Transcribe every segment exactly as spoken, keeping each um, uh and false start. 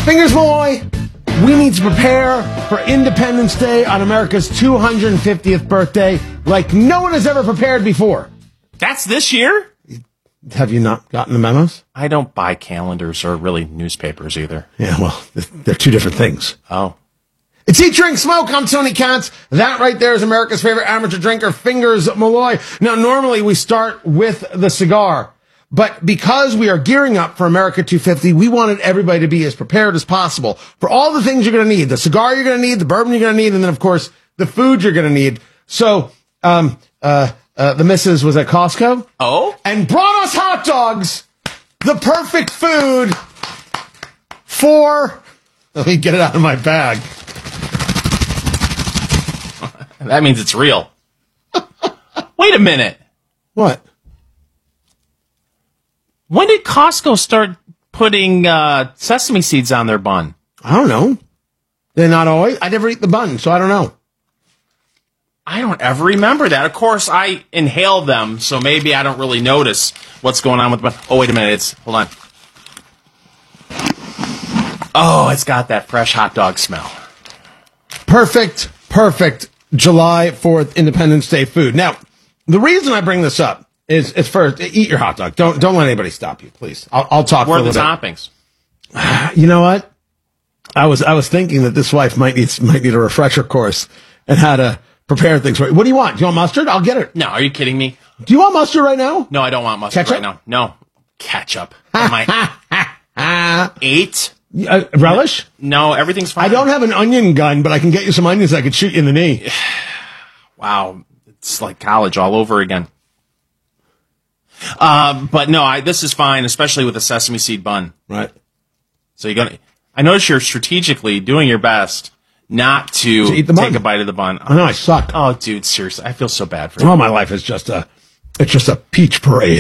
Fingers Malloy, we need to prepare for Independence Day on America's two hundred fiftieth birthday like no one has ever prepared before. That's this year? Have you not gotten the memos? I don't buy calendars or really newspapers either. Yeah, well, they're two different things. Oh. It's Eat, Drink, Smoke. I'm Tony Katz. That right there is America's favorite amateur drinker, Fingers Malloy. Now, normally we start with the cigar, but because we are gearing up for America two fifty, we wanted everybody to be as prepared as possible for all the things you're going to need. The cigar you're going to need, the bourbon you're going to need, and then, of course, the food you're going to need. So, um, uh, uh, the missus was at Costco. Oh? And brought us hot dogs. The perfect food for... Let me get it out of my bag. That means it's real. Wait a minute. What? When did Costco start putting uh, sesame seeds on their bun? I don't know. They're not always. I never eat the bun, so I don't know. I don't ever remember that. Of course, I inhale them, so maybe I don't really notice what's going on with the bun. Oh, wait a minute. It's hold on. Oh, it's got that fresh hot dog smell. Perfect, perfect July fourth Independence Day food. Now, the reason I bring this up is, is first, eat your hot dog. Don't don't let anybody stop you, please. I'll, I'll talk Where for a are the little toppings? bit. You know what? I was I was thinking that this wife might need might need a refresher course and how to prepare things for you. What do you want? Do you want mustard? I'll get it. No, are you kidding me? Do you want mustard right now? No, I don't want mustard Ketchup? right now. No. Ketchup. Am I eight? Uh, relish? No, everything's fine. I don't have an onion gun, but I can get you some onions I could shoot you in the knee. Wow. It's like college all over again. Um, but no, I, this is fine, especially with a sesame seed bun. Right. So you're gonna. I notice you're strategically doing your best not to, To eat the take bun. a bite of the bun. I know I suck. Oh, dude, seriously, I feel so bad for you. All my life is just a, it's just a peach parade.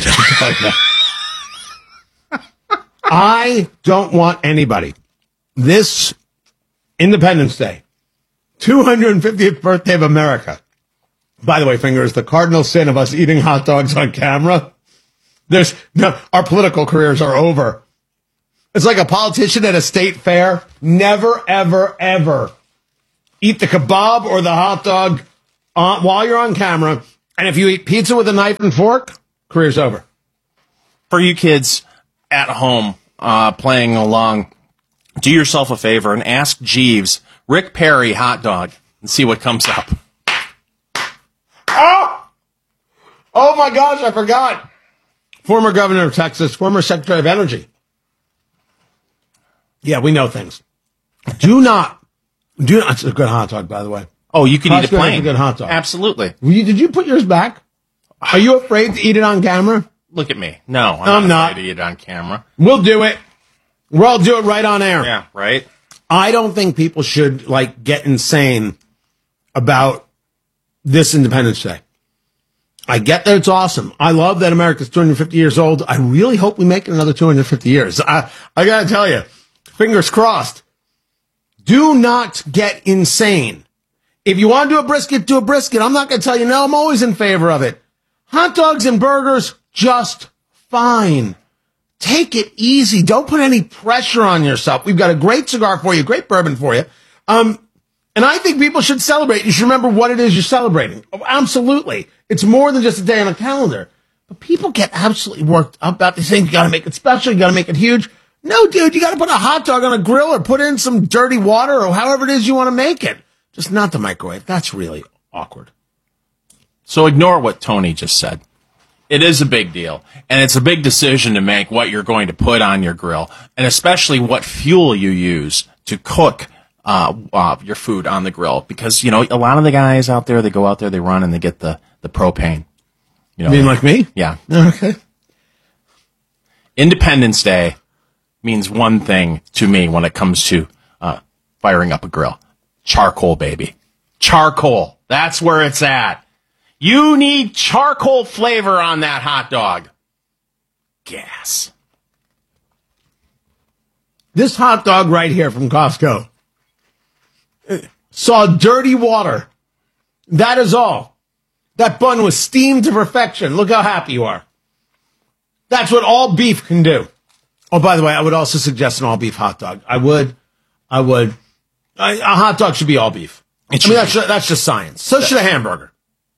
I don't want anybody. This Independence Day, two hundred fiftieth birthday of America. By the way, Fingers, the cardinal sin of us eating hot dogs on camera. There's no, our political careers are over. It's like a politician at a state fair. Never, ever, ever eat the kebab or the hot dog uh, while you're on camera. And if you eat pizza with a knife and fork, career's over. For you kids at home uh, playing along, do yourself a favor and ask Jeeves, Rick Perry hot dog, and see what comes up. Oh! Oh my gosh, I forgot. Former governor of Texas, former secretary of energy. Yeah, we know things. Do not, do not, it's a good hot dog, by the way. Oh, you can eat it Costco has plain. a good hot dog. Absolutely. Were you- Did you put yours back? Are you afraid to eat it on camera? Look at me. No, I'm, I'm not, not. afraid to eat it on camera. We'll do it. We'll do it right on air. Yeah, right? I don't think people should, like, get insane about this Independence Day. I get that it's awesome. I love that America's two hundred fifty years old. I really hope we make it another two hundred fifty years. I, I gotta tell you, fingers crossed. Do not get insane. If you want to do a brisket, do a brisket. I'm not gonna tell you no. I'm always in favor of it. Hot dogs and burgers, just fine. Take it easy. Don't put any pressure on yourself. We've got a great cigar for you, great bourbon for you. Um, and I think people should celebrate. You should remember what it is you're celebrating. Oh, absolutely. It's more than just a day on a calendar. But people get absolutely worked up about these things. You gotta make it special. You gotta make it huge. No, dude, you gotta put a hot dog on a grill or put in some dirty water or however it is you want to make it. Just not the microwave. That's really awkward. So ignore what Tony just said. It is a big deal, and it's a big decision to make what you're going to put on your grill, and especially what fuel you use to cook uh, uh, your food on the grill. Because, you know, a lot of the guys out there, they go out there, they run, and they get the, the propane. You know, You mean like me? Yeah. Okay. Independence Day means one thing to me when it comes to uh, firing up a grill. Charcoal, baby. Charcoal. That's where it's at. You need charcoal flavor on that hot dog. Gas. This hot dog right here from Costco saw dirty water. That is all. That bun was steamed to perfection. Look how happy you are. That's what all beef can do. Oh, by the way, I would also suggest an all beef hot dog. I would, I would. I, a hot dog should be all beef. I mean, that's just, that's just science. So should a hamburger.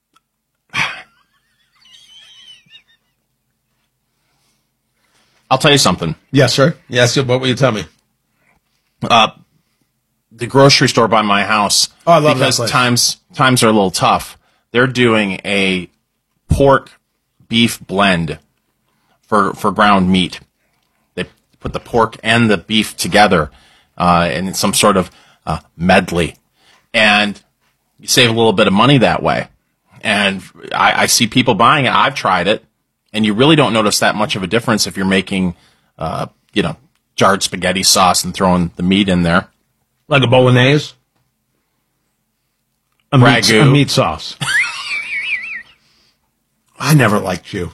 I'll tell you something. Yes, sir. Yes, what will you tell me? Uh, the grocery store by my house. Oh, I love because that place. times times are a little tough. They're doing a pork beef blend for for ground meat. They put the pork and the beef together uh, in some sort of uh, medley, and you save a little bit of money that way. And I, I see people buying it. I've tried it. And you really don't notice that much of a difference if you're making, uh, you know, jarred spaghetti sauce and throwing the meat in there. Like a bolognese? A meat, Ragu. a meat sauce. I never liked you.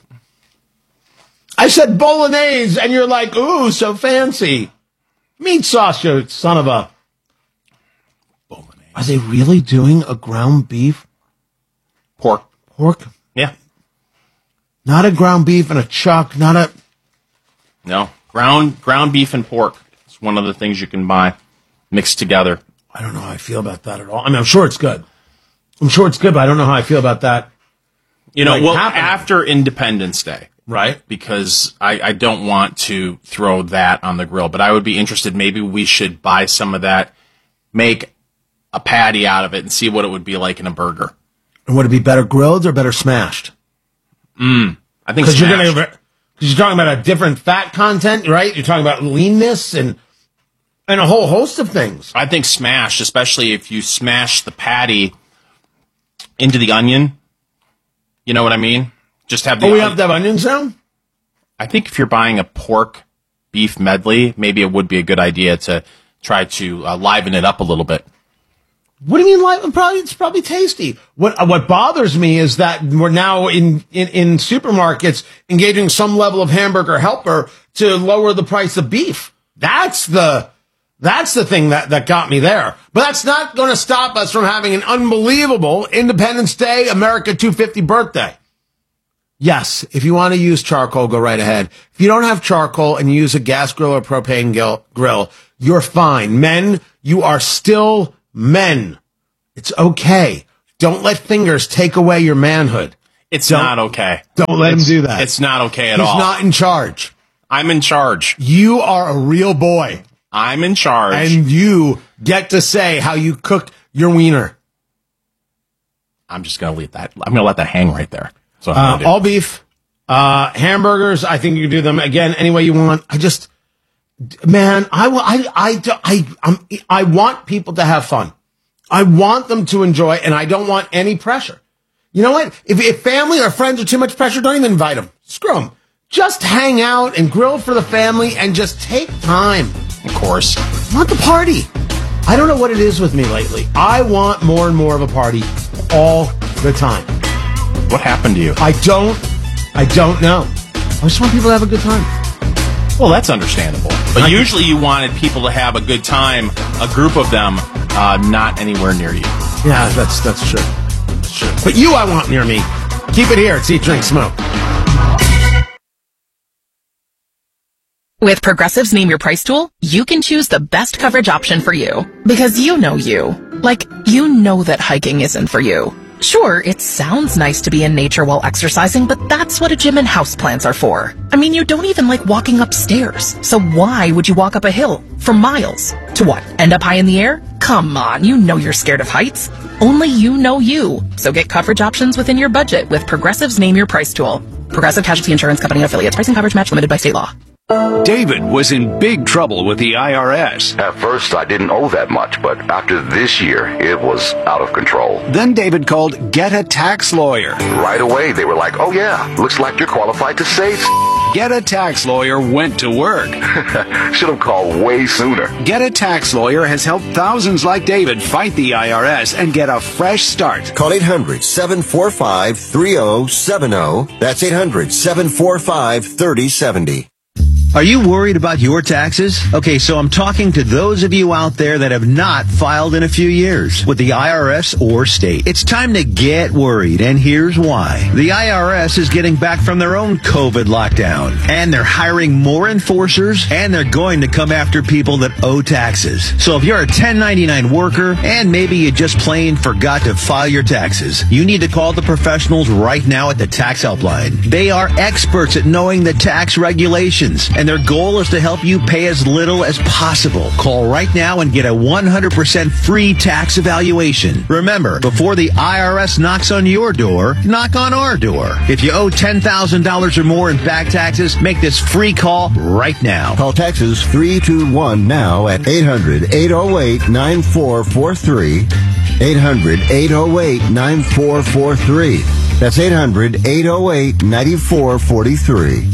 I said bolognese, and you're like, ooh, so fancy. Meat sauce, you son of a... Bolognese. Are they really doing a ground beef? Pork. Pork? Yeah. Not a ground beef and a chuck, not a... No. Ground ground beef and pork. It's one of the things you can buy mixed together. I don't know how I feel about that at all. I mean, I'm sure it's good. I'm sure it's good, but I don't know how I feel about that. You know, Like well, happening. after Independence Day. Right. Because I, I don't want to throw that on the grill, but I would be interested. Maybe we should buy some of that, make a patty out of it, and see what it would be like in a burger. And would it be better grilled or better smashed? Mm, I think Because you're smashed. gonna, because you're talking about a different fat content, right? You're talking about leanness and and a whole host of things. I think smashed, especially if you smash the patty into the onion. You know what I mean? Just have the. Oh, we have to have onions now? I think if you're buying a pork beef medley, maybe it would be a good idea to try to uh, liven it up a little bit. What do you mean? Like, probably it's probably tasty. What what bothers me is that we're now in, in in supermarkets engaging some level of hamburger helper to lower the price of beef. That's the that's the thing that that got me there. But that's not going to stop us from having an unbelievable Independence Day America two fifty birthday. Yes, if you want to use charcoal, go right ahead. If you don't have charcoal and you use a gas grill or propane grill, grill, you're fine. Men, you are still men. It's okay. Don't let fingers take away your manhood. It's Don't- not okay. Don't let It's- him do that. It's not okay at He's all. not in charge. I'm in charge. You are a real boy, I'm in charge. and you get to say how you cook your wiener. I'm just gonna leave that. I'm gonna let that hang right there. So I'm Uh, gonna do. all beef, uh, hamburgers. I think you can do them again any way you want. I just, man, I, wa- I, I, I, I'm, I want people to have fun. I want them to enjoy, and I don't want any pressure. You know what? If, if family or friends are too much pressure, don't even invite them. Screw them. Just hang out and grill for the family and just take time. Of course. I want the party. I don't know what it is with me lately. I want more and more of a party all the time. What happened to you? I don't, I don't know. I just want people to have a good time. Well, that's understandable. But usually you wanted people to have a good time, a group of them, uh, not anywhere near you. Yeah, that's that's true. That's true. But you, I want near me. Keep it here. It's Eat, Drink, Smoke. With Progressive's Name Your Price tool, you can choose the best coverage option for you. Because you know you. Like, you know that hiking isn't for you. Sure, it sounds nice to be in nature while exercising, but that's what a gym and houseplants are for. I mean, you don't even like walking upstairs. So why would you walk up a hill for miles? To what? End up high in the air? Come on, you know you're scared of heights. Only you know you. So get coverage options within your budget with Progressive's Name Your Price tool. Progressive Casualty Insurance Company and affiliates. Pricing coverage match limited by state law. David was in big trouble with the I R S. At first, I didn't owe that much, but after this year, it was out of control. Then David called Get a Tax Lawyer. Right away, they were like, oh yeah, looks like you're qualified to save. Get a Tax Lawyer went to work. Should have called way sooner. Get a Tax Lawyer has helped thousands like David fight the I R S and get a fresh start. Call eight hundred, seven four five, three oh seven oh. That's eight hundred, seven four five, three oh seven oh. Are you worried about your taxes? Okay, so I'm talking to those of you out there that have not filed in a few years with the I R S or state. It's time to get worried, and here's why. The I R S is getting back from their own COVID lockdown, and they're hiring more enforcers, and they're going to come after people that owe taxes. So if you're a ten ninety-nine worker, and maybe you just plain forgot to file your taxes, you need to call the professionals right now at the Tax Helpline. They are experts at knowing the tax regulations, and their goal is to help you pay as little as possible. Call right now and get a one hundred percent free tax evaluation. Remember, before the I R S knocks on your door, knock on our door. If you owe ten thousand dollars or more in back taxes, make this free call right now. Call Texas three two one now at eight hundred, eight oh eight, nine four four three. eight hundred, eight oh eight, nine four four three. That's eight hundred, eight oh eight, nine four four three.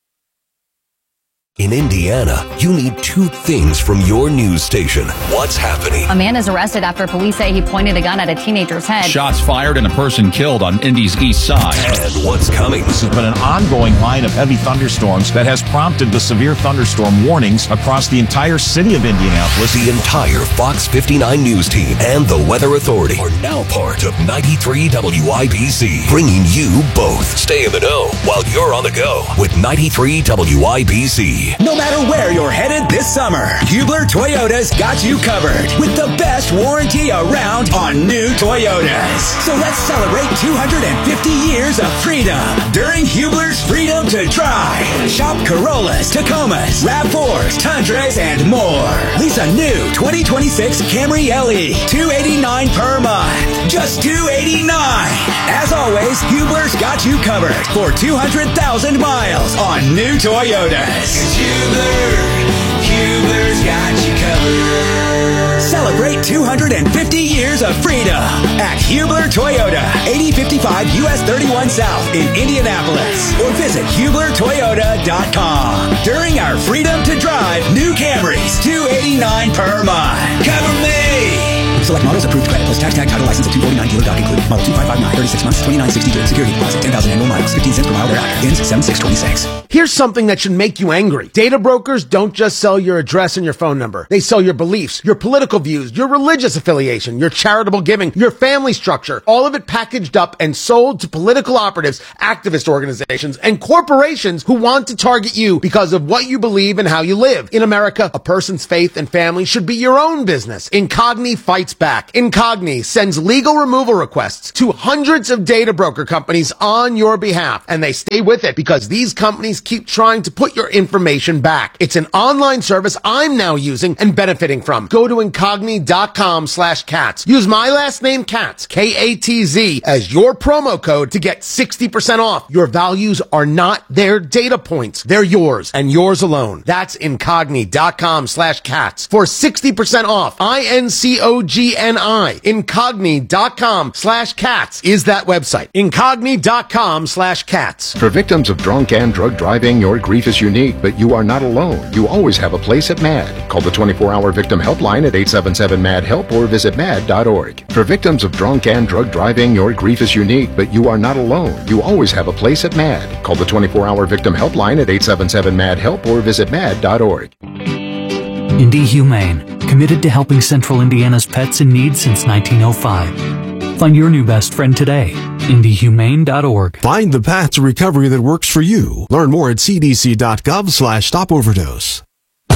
In Indiana, you need two things from your news station. What's happening? A man is arrested after police say he pointed a gun at a teenager's head. Shots fired and a person killed on Indy's east side. And what's coming? This has been an ongoing line of heavy thunderstorms that has prompted the severe thunderstorm warnings across the entire city of Indianapolis. The entire Fox fifty-nine news team and the Weather Authority are now part of ninety-three W I B C, bringing you both. Stay in the know while you're on the go with ninety-three W I B C. No matter where you're headed this summer, Hubler Toyota's got you covered with the best warranty around on new Toyotas. So let's celebrate two hundred fifty years of freedom during Hubler's Freedom to Drive. Shop Corollas, Tacomas, RAV fours, Tundras, and more. Lease a new twenty twenty-six Camry L E, two hundred eighty-nine dollars per month. Just two hundred eighty-nine dollars. As always, Hubler's got you covered for two hundred thousand miles on new Toyotas. Hubler, Hubler's got you covered. Celebrate two hundred fifty years of freedom at Hubler Toyota, eighty fifty-five U S thirty-one South in Indianapolis. Or visit Hubler Toyota dot com. During our Freedom to Drive new Camrys, two hundred eighty-nine dollars per month. Cover me! Select models approved credit plus tax tag title license at two forty-nine dealer doc included. Model two five five nine, thirty-six months, twenty-nine sixty-two. Security deposit, ten thousand annual miles, fifteen cents per mile thereafter. Ends seven six twenty-six. Here's something that should make you angry. Data brokers don't just sell your address and your phone number. They sell your beliefs, your political views, your religious affiliation, your charitable giving, your family structure. All of it packaged up and sold to political operatives, activist organizations, and corporations who want to target you because of what you believe and how you live. In America, a person's faith and family should be your own business. Incogni fights back. Incogni sends legal removal requests to hundreds of data broker companies on your behalf, and they stay with it because these companies keep trying to put your information back. It's an online service I'm now using and benefiting from. Go to incogni.com slash cats. Use my last name, Katz, K A T Z, as your promo code to get sixty percent off. Your values are not their data points. They're yours and yours alone. That's incogni.com slash cats for sixty percent off. I N C O G N I. Incogni.com slash cats is that website. Incogni.com slash cats. For victims of drunk and drug driving, your grief is unique, but you are not alone. You always have a place at MAD. Call the twenty-four hour victim helpline at eight seven seven MAD HELP or visit mad dot org. For victims of drunk and drug driving, your grief is unique, but you are not alone. You always have a place at MAD. Call the twenty-four hour victim helpline at eight seven seven MAD HELP or visit mad dot org. Indy Humane, committed to helping Central Indiana's pets in need since nineteen oh five. Find your new best friend today. indy humane dot org. Find the path to recovery that works for you. Learn more at c d c dot gov slash stop overdose.